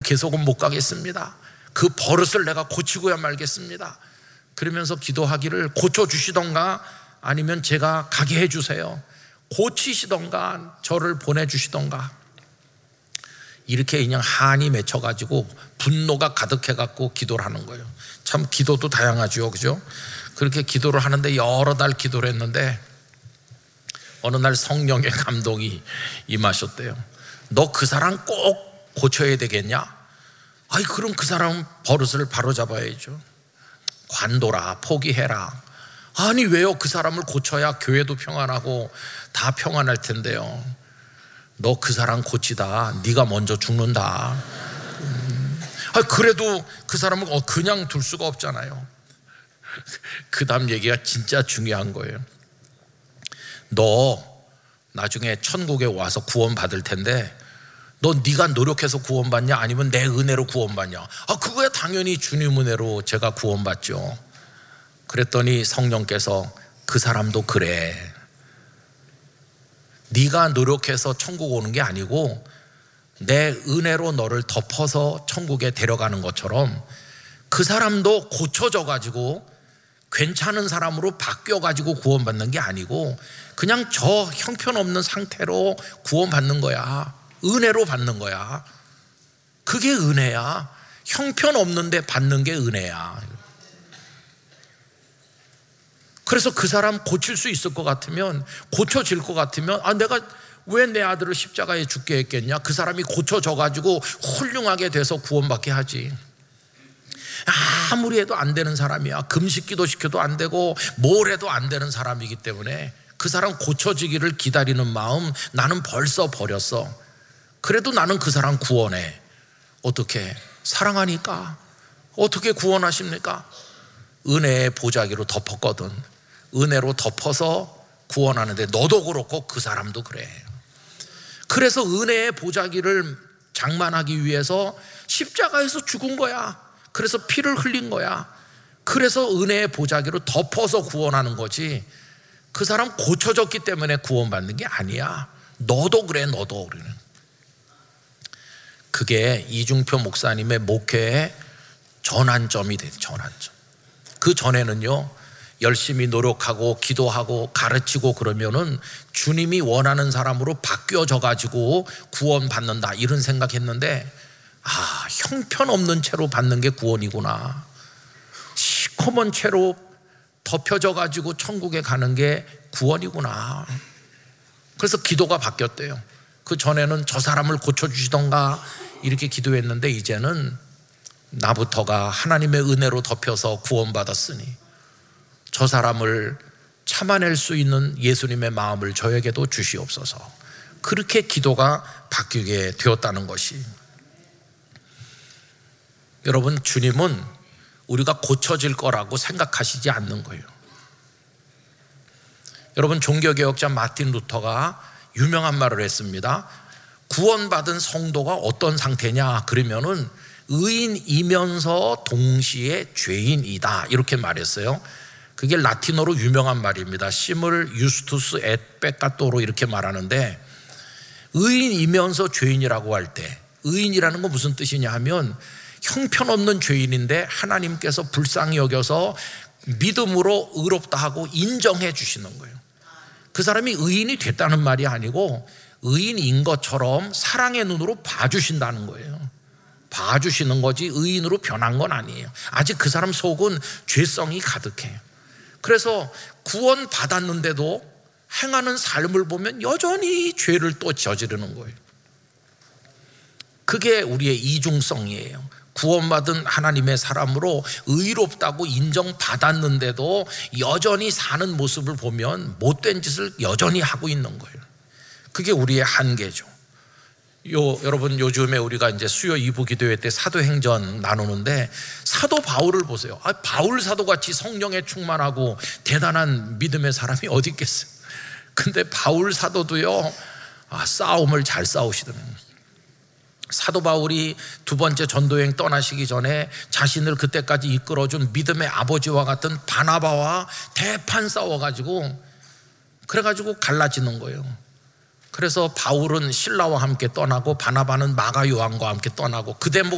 계속은 못 가겠습니다. 그 버릇을 내가 고치고야 말겠습니다. 그러면서 기도하기를 고쳐주시던가 아니면 제가 가게 해주세요. 고치시던가 저를 보내주시던가. 이렇게 그냥 한이 맺혀가지고 분노가 가득해갖고 기도를 하는 거예요. 참 기도도 다양하죠, 그죠? 그렇게 기도를 하는데 여러 달 기도를 했는데 어느 날 성령의 감동이 임하셨대요. 너 그 사람 꼭 고쳐야 되겠냐? 아이, 그럼 그 사람 버릇을 바로잡아야죠. 관둬라, 포기해라. 아니, 왜요? 그 사람을 고쳐야 교회도 평안하고 다 평안할 텐데요. 너 그 사람 고치다 네가 먼저 죽는다. 그래도 그 사람을 그냥 둘 수가 없잖아요. 그 다음 얘기가 진짜 중요한 거예요. 너 나중에 천국에 와서 구원 받을 텐데 너 네가 노력해서 구원받냐 아니면 내 은혜로 구원받냐? 그거야 당연히 주님 은혜로 제가 구원받죠. 그랬더니 성령께서 그 사람도 그래. 네가 노력해서 천국 오는 게 아니고 내 은혜로 너를 덮어서 천국에 데려가는 것처럼 그 사람도 고쳐져 가지고 괜찮은 사람으로 바뀌어 가지고 구원받는 게 아니고 그냥 저 형편없는 상태로 구원받는 거야. 은혜로 받는 거야. 그게 은혜야. 형편없는데 받는 게 은혜야. 그래서 그 사람 고칠 수 있을 것 같으면, 고쳐질 것 같으면 내가 왜 내 아들을 십자가에 죽게 했겠냐? 그 사람이 고쳐져 가지고 훌륭하게 돼서 구원받게 하지. 아무리 해도 안 되는 사람이야. 금식기도 시켜도 안 되고 뭘 해도 안 되는 사람이기 때문에 그 사람 고쳐지기를 기다리는 마음 나는 벌써 버렸어. 그래도 나는 그 사람 구원해. 어떻게? 사랑하니까. 어떻게 구원하십니까? 은혜의 보자기로 덮었거든. 은혜로 덮어서 구원하는데 너도 그렇고 그 사람도 그래. 그래서 은혜의 보자기를 장만하기 위해서 십자가에서 죽은 거야. 그래서 피를 흘린 거야. 그래서 은혜의 보자기로 덮어서 구원하는 거지. 그 사람 고쳐졌기 때문에 구원받는 게 아니야. 너도 그래, 너도 그래. 그게 이중표 목사님의 목회의 전환점이 돼요. 전환점. 그 전에는요, 열심히 노력하고 기도하고 가르치고 그러면은 주님이 원하는 사람으로 바뀌어져 가지고 구원받는다 이런 생각했는데 형편없는 채로 받는 게 구원이구나. 시커먼 채로 덮여져 가지고 천국에 가는 게 구원이구나. 그래서 기도가 바뀌었대요. 그 전에는 저 사람을 고쳐주시던가 이렇게 기도했는데 이제는 나부터가 하나님의 은혜로 덮여서 구원받았으니 저 사람을 참아낼 수 있는 예수님의 마음을 저에게도 주시옵소서. 그렇게 기도가 바뀌게 되었다는 것이. 여러분, 주님은 우리가 고쳐질 거라고 생각하시지 않는 거예요. 여러분, 종교개혁자 마틴 루터가 유명한 말을 했습니다. 구원받은 성도가 어떤 상태냐 그러면은 의인이면서 동시에 죄인이다 이렇게 말했어요. 그게 라틴어로 유명한 말입니다. 시물 유스투스 et peccato로 이렇게 말하는데, 의인이면서 죄인이라고 할 때 의인이라는 건 무슨 뜻이냐 하면 형편없는 죄인인데 하나님께서 불쌍히 여겨서 믿음으로 의롭다 하고 인정해 주시는 거예요. 그 사람이 의인이 됐다는 말이 아니고 의인인 것처럼 사랑의 눈으로 봐주신다는 거예요. 봐주시는 거지 의인으로 변한 건 아니에요. 아직 그 사람 속은 죄성이 가득해요. 그래서 구원 받았는데도 행하는 삶을 보면 여전히 죄를 또 저지르는 거예요. 그게 우리의 이중성이에요. 구원받은 하나님의 사람으로 의롭다고 인정받았는데도 여전히 사는 모습을 보면 못된 짓을 여전히 하고 있는 거예요. 그게 우리의 한계죠. 여러분, 요즘에 우리가 이제 수요 2부 기도회 때 사도행전 나누는데 사도 바울을 보세요. 바울 사도같이 성령에 충만하고 대단한 믿음의 사람이 어디 있겠어요. 근데 바울 사도도요, 싸움을 잘 싸우시더라고요. 사도 바울이 두 번째 전도여행 떠나시기 전에 자신을 그때까지 이끌어준 믿음의 아버지와 같은 바나바와 대판 싸워가지고 그래가지고 갈라지는 거예요. 그래서 바울은 실라와 함께 떠나고 바나바는 마가 요한과 함께 떠나고 그 대목